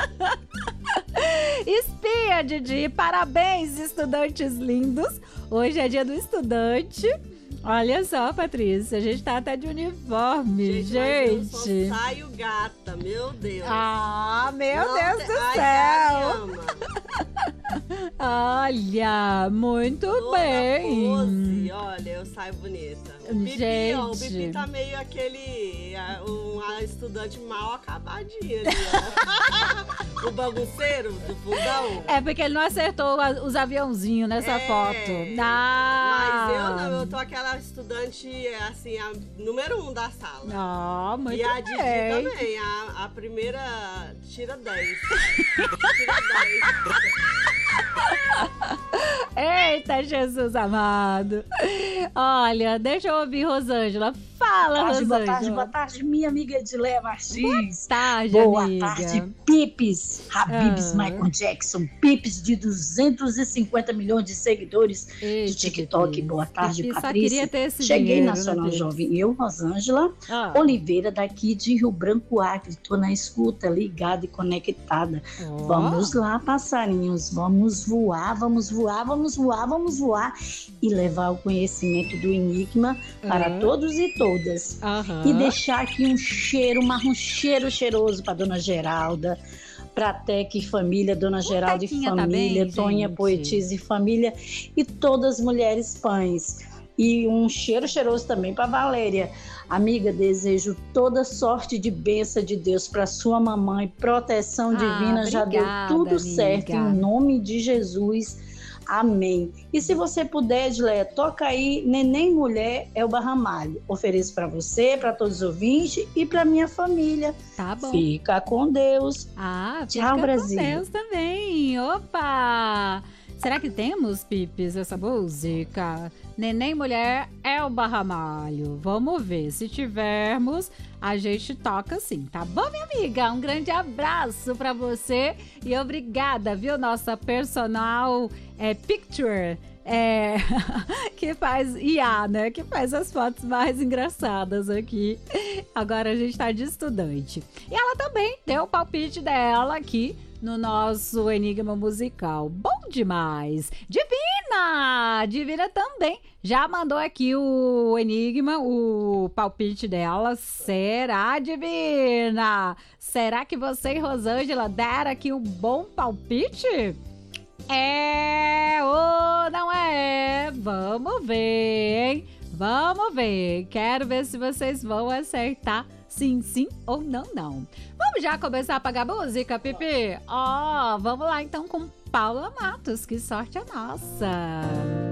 Espia, Didi. Parabéns, estudantes lindos. Hoje é dia do estudante. Olha só, Patrícia, a gente tá até de uniforme, gente. Mas eu só saio gata, meu Deus. Meu Deus do ai, céu. Olha, muito toda bem. Pose, olha, eu saio bonita. O Pipi, Gente. ó, o Pipi tá meio uma estudante mal acabadinha ali, ó. O bagunceiro do fundão. É porque ele não acertou os aviãozinhos nessa foto. Mas eu não, eu tô aquela estudante, assim, a número 1 da sala. Muito e a bem. Didi também, a primeira tira 10. Tira 10. Eita, Jesus amado. Olha, deixa eu ouvir Rosângela. Fala, Rosângela. Boa tarde, minha amiga Edileia Martins. Boa tarde, boa amiga. tarde, Pipes, Habibs, Michael Jackson, Pipes de 250 milhões de seguidores de TikTok. Pipis. Boa tarde, Pipis, Patrícia. só queria ter esse Cheguei dinheiro, Nacional né, Jovem, eu, Rosângela Oliveira, daqui de Rio Branco, Acre. Tô na escuta, ligada e conectada. Vamos lá, passarinhos, vamos voar, vamos voar, vamos voar, vamos voar e levar o conhecimento do Enigma para todos e todas. E deixar aqui um cheiro cheiroso para Dona Geralda, para Tec e família, Dona Geralda e família, tá bem, Tonha gente. Poetisa e família e todas as mulheres pães. E um cheiro cheiroso também para Valéria. Amiga, desejo toda sorte de bênção de Deus para sua mamãe, proteção divina, já deu tudo certo, em nome de Jesus. Amém. E se você puder, Edileia, toca aí Neném Mulher é o Barramalho. Ofereço para você, para todos os ouvintes e para minha família. Tá bom. Fica com Deus. Tchau, Brasil. Com Deus também. Opa! Será que temos, Pipis, essa música? Neném Mulher é o Barramalho. Vamos ver. Se tivermos, a gente toca sim, tá bom, minha amiga? Um grande abraço pra você e obrigada, viu, nossa personal picture, que faz IA, né? Que faz as fotos mais engraçadas aqui. Agora a gente tá de estudante. E ela também deu o palpite dela aqui no nosso Enigma Musical. Bom demais! Divina! Divina também já mandou aqui o enigma, o palpite dela. Será, Divina? Será que você e Rosângela deram aqui um bom palpite? É ou não é? Vamos ver, hein? Vamos ver. Quero ver se vocês vão acertar sim, sim ou não, não. Vamos já começar a pagar música, Pipi? Vamos lá então com Paula Matos. Que sorte a nossa!